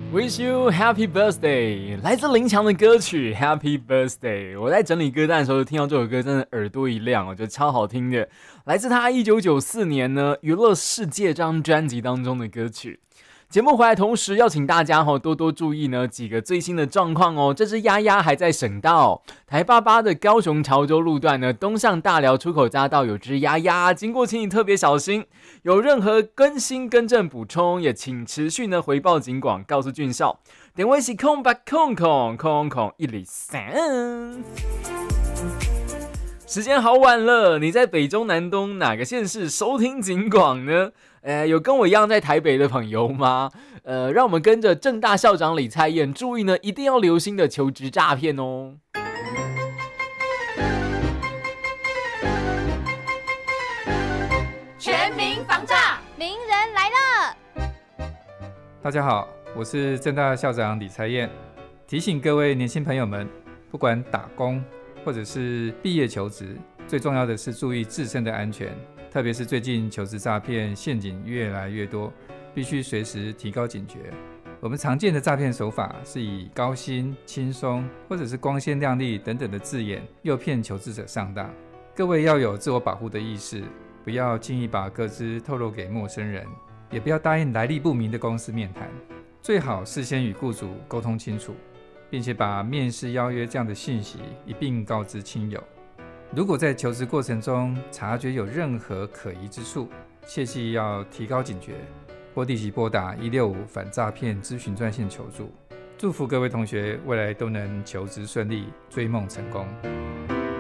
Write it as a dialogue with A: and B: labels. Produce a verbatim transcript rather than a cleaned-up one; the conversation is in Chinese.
A: Wish you happy birthday， 来自林强的歌曲 Happy Birthday。我在整理歌单的时候听到这首歌，真的耳朵一亮，我觉得超好听的。来自他一九九四年呢《娱乐世界》这张专辑当中的歌曲。节目回来同时要请大家多多注意呢几个最新的状况哦。这支丫丫还在省道台八八的高雄潮州路段呢，东向大寮出口匝道有只丫丫，经过请你特别小心。有任何更新更正补充，也请持续呢回报警广，告诉俊少。点位是空白空空空空一里三。时间好晚了，你在北中南东哪个县市收听警广呢？呃，有跟我一样在台北的朋友吗？呃，让我们跟着政大校长李蔡燕，注意呢，一定要留心的求职诈骗哦。
B: 全民防诈，名人来了！
C: 大家好，我是政大校长李蔡燕，提醒各位年轻朋友们，不管打工或者是毕业求职，最重要的是注意自身的安全，特别是最近求职诈骗陷阱越来越多，必须随时提高警觉。我们常见的诈骗手法是以高薪、轻松或者是光鲜亮丽等等的字眼诱骗求职者上当。各位要有自我保护的意识，不要轻易把个资透露给陌生人，也不要答应来历不明的公司面谈，最好事先与雇主沟通清楚，并且把面试邀约这样的信息一并告知亲友。如果在求职过程中察觉有任何可疑之处，切记要提高警觉，或立即拨打一六五反诈骗咨询专线求助。祝福各位同学未来都能求职顺利，追梦成功。